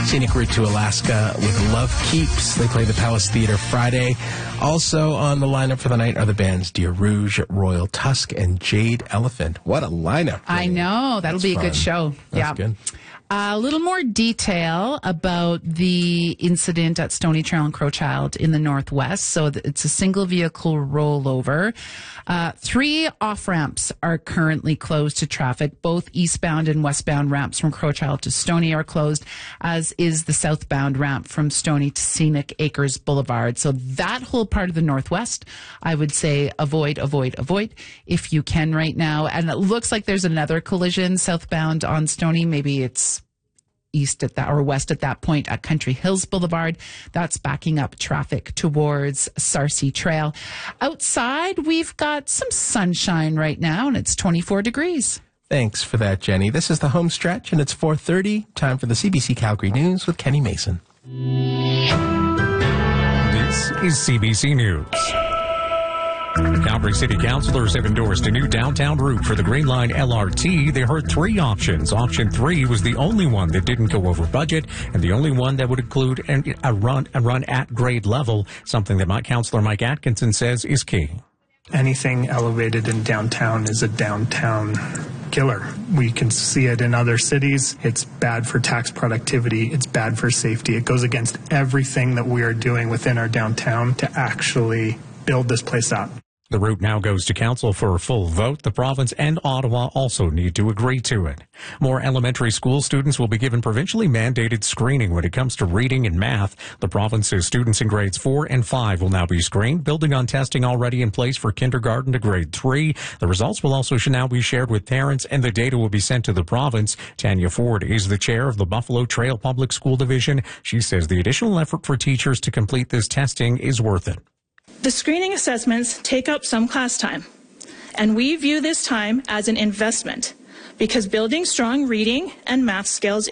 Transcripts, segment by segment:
Scenic Route to Alaska with Love Keeps. They play the Palace Theatre Friday. Also on the lineup for the night are the bands Deer Rouge, Royal Tusk, and Jade Elephant. What a lineup. I know. That'll be a good show. That's good. A little more detail about the incident at Stony Trail and Crowchild in the Northwest. So it's a single vehicle rollover. 3 off-ramps are currently closed to traffic. Both eastbound and westbound ramps from Crowchild to Stony are closed, as is the southbound ramp from Stony to Scenic Acres Boulevard. So that whole part of the Northwest, I would say avoid if you can right now. And it looks like there's another collision southbound on Stony. Maybe it's east at that or west at that point at Country Hills Boulevard. That's backing up traffic towards Sarcee Trail. Outside, we've got some sunshine right now, and it's 24 degrees. Thanks for that, Jenny. This is the home stretch, and it's 4:30. Time for the CBC Calgary News with Kenny Mason. This is CBC News. The Calgary City Councilors have endorsed a new downtown route for the Green Line LRT. They heard 3 options. Option 3 was the only one that didn't go over budget and the only one that would include a run at grade level, something that Councillor Mike Atkinson says is key. Anything elevated in downtown is a downtown killer. We can see it in other cities. It's bad for tax productivity. It's bad for safety. It goes against everything that we are doing within our downtown to actually build this place up. The route now goes to council for a full vote. The province and Ottawa also need to agree to it. More elementary school students will be given provincially mandated screening when it comes to reading and math. The province says students in grades 4 and 5 will now be screened, building on testing already in place for kindergarten to grade 3. The results will also now be shared with parents, and the data will be sent to the province. Tanya Ford is the chair of the Buffalo Trail Public School Division. She says the additional effort for teachers to complete this testing is worth it. The screening assessments take up some class time, and we view this time as an investment because building strong reading and math skills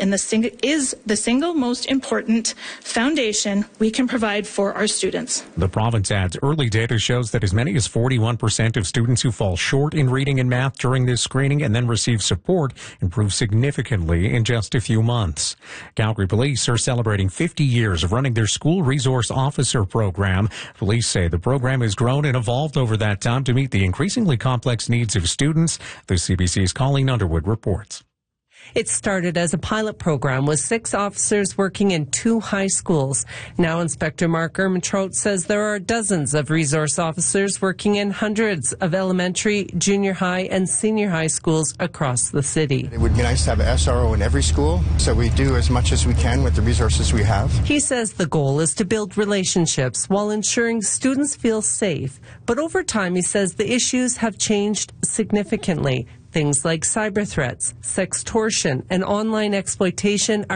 is the single most important foundation we can provide for our students. The province adds early data shows that as many as 41% of students who fall short in reading and math during this screening and then receive support improve significantly in just a few months. Calgary Police are celebrating 50 years of running their School Resource Officer program. Police say the program has grown and evolved over that time to meet the increasingly complex needs of students. The CBC's Colleen Underwood reports. It started as a pilot program with 6 officers working in 2 high schools. Now Inspector Mark Ermentrout says there are dozens of resource officers working in hundreds of elementary, junior high, and senior high schools across the city. It would be nice to have an SRO in every school, so we do as much as we can with the resources we have. He says the goal is to build relationships while ensuring students feel safe. But over time, he says the issues have changed significantly. Things like cyber threats, sextortion, and online exploitation are